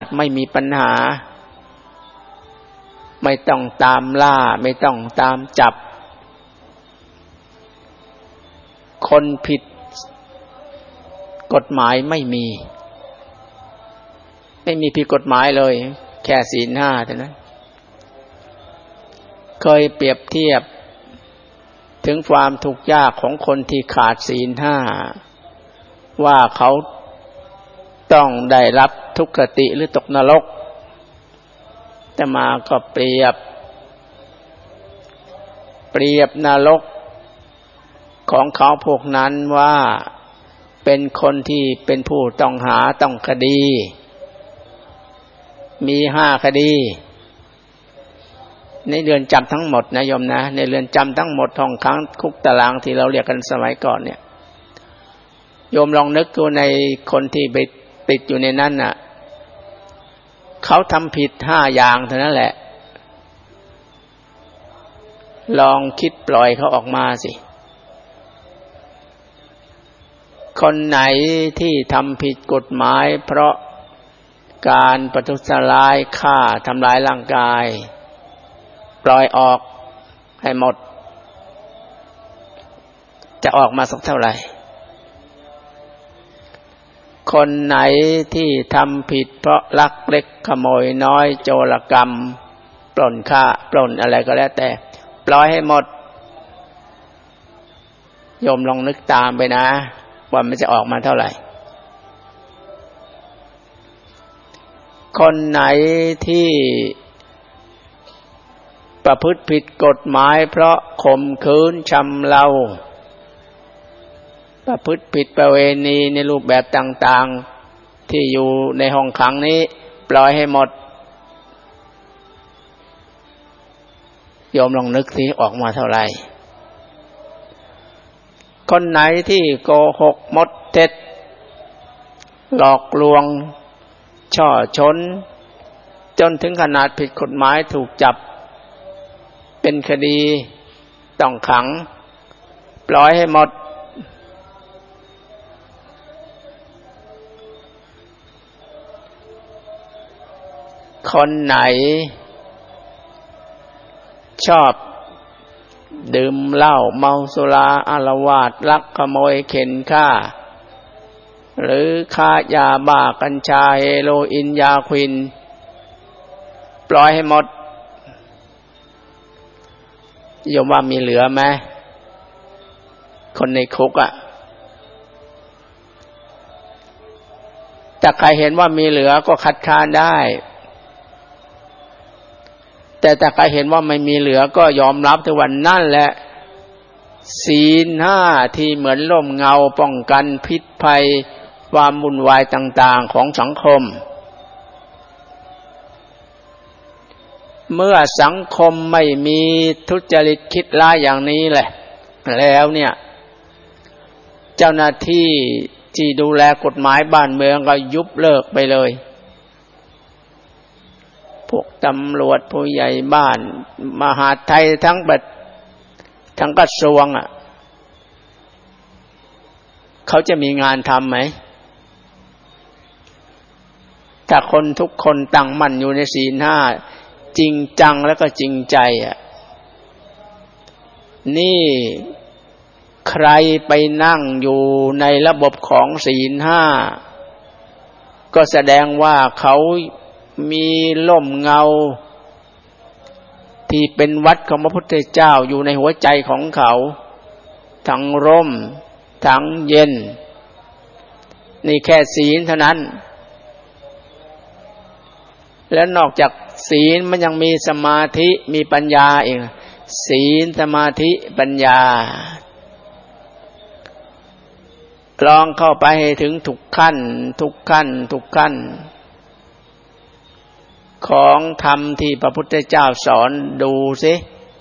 ไม่มีปัญหาไม่ต้องตามล่าไม่ต้องตามจับคนผิดกฎหมายไม่มีผิดกฎหมายเลยแค่ศีล5เท่านั้นเคยเปรียบเทียบถึงความทุกข์ยากของคนที่ขาดศีล5ว่าเขาต้องได้รับทุกขติหรือตกนรกแต่มาก็เปรียบนรกของเขาพวกนั้นว่าเป็นคนที่เป็นผู้ต้องหาต้องคดีมี5คดีในเรือนจำทั้งหมดนะโยมนะในเรือนจำทั้งหมดห้องขังคุกตารางที่เราเรียกกันสมัยก่อนเนี่ยโยมลองนึกดูในคนที่ไปติดอยู่ในนั้นน่ะเขาทำผิด5อย่างเท่านั้นแหละลองคิดปล่อยเขาออกมาสิคนไหนที่ทำผิดกฎหมายเพราะการประทุษร้ายฆ่าทำลายร่างกายปล่อยออกให้หมดจะออกมาสักเท่าไหร่คนไหนที่ทำผิดเพราะลักเล็กขโมยน้อยโจรกรรมปล้นฆ่าปล้นอะไรก็แล้วแต่ปล่อยให้หมดโยมลองนึกตามไปนะว่ามันจะออกมาเท่าไหร่คนไหนที่ประพฤติผิดกฎหมายเพราะข่มขืนชำเราประพฤติผิดประเวณีในรูปแบบต่างๆที่อยู่ในห้องขังนี้ปล่อยให้หมดโยมลองนึกสิออกมาเท่าไหร่คนไหนที่โกหกมดเท็จหลอกลวงช่อชนจนถึงขนาดผิดกฎหมายถูกจับเป็นคดีต้องขังปล่อยให้หมดคนไหนชอบดื่มเหล้าเมาสุราอาละวาดลักขโมยเข็นฆ่าหรือค้ายาบ้ากัญชาเฮโรอีนยาควินปล่อยให้หมดโยมว่ามีเหลือไหมคนในคุกอ่ะแต่ใครเห็นว่ามีเหลือก็คัดค้านได้แต่ถ้าใครเห็นว่าไม่มีเหลือก็ยอมรับถึงวันนั่นแหละศีล5ที่เหมือนร่มเงาป้องกันพิษภัยความวุ่นวายต่างๆของสังคมเมื่อสังคมไม่มีทุจริตคิดร้ายอย่างนี้แหละแล้วเนี่ยเจ้าหน้าที่ที่ดูแลกฎหมายบ้านเมืองก็ยุบเลิกไปเลยพวกตำรวจผู้ใหญ่บ้านมหาดไทยทั้งกระทรวงอ่ะเขาจะมีงานทำไหมถ้าคนทุกคนตั้งมั่นอยู่ในศีล5จริงจังแล้วก็จริงใจอ่ะนี่ใครไปนั่งอยู่ในระบบของศีล5ก็แสดงว่าเขามีร่มเงาที่เป็นวัดของพระพุทธเจ้าอยู่ในหัวใจของเขาทั้งร่มทั้งเย็นนี่แค่ศีลเท่านั้นและนอกจากศีลมันยังมีสมาธิมีปัญญาอีกศีลสมาธิปัญญาลองเข้าไปให้ถึงทุกขั้นของธรรมที่พระพุทธเจ้าสอนดูสิ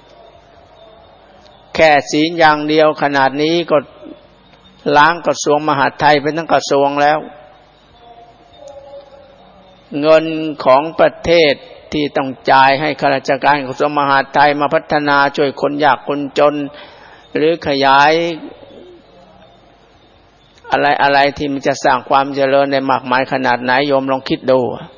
แค่ศีลอย่างเดียวขนาดนี้ก็ล้างกระทรวงมหาดไทยเป็นทั้งกระทรวงแล้วเงินของประเทศที่ต้องจ่ายให้ข้าราชการกระทรวงมหาดไทยมาพัฒนาช่วยคนยากคนจนหรือขยายอะไรที่มันจะสร้างความเจริญในมากมายขนาดไหนโยมลองคิดดู